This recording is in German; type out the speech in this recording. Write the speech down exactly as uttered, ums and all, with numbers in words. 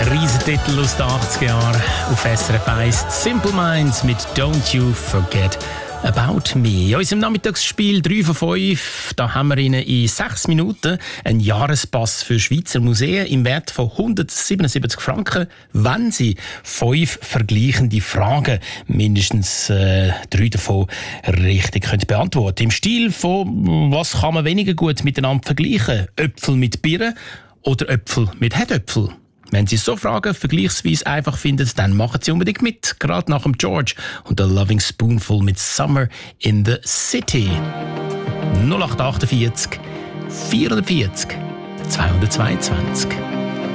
Riesentitel aus den achtziger Jahren auf S R F eins. Simple Minds mit Don't You Forget About Me. In unserem Nachmittagsspiel drei von fünf, da haben wir Ihnen in sechs Minuten einen Jahrespass für Schweizer Museen im Wert von hundertsiebenundsiebzig Franken, wenn Sie fünf vergleichende Fragen, mindestens äh, drei davon, richtig können beantworten. Im Stil von, was kann man weniger gut miteinander vergleichen? Äpfel mit Birnen oder Äpfel mit Herdöpfel? Wenn Sie so Fragen vergleichsweise einfach finden, dann machen Sie unbedingt mit. Gerade nach dem George und der Loving Spoonful mit Summer in the City. null acht acht vier vierhundertvierzig zweihundertzweiundzwanzig